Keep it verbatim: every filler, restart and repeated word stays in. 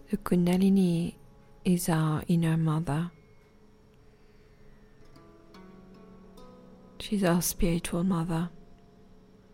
The Kundalini is our inner mother. She's our spiritual mother.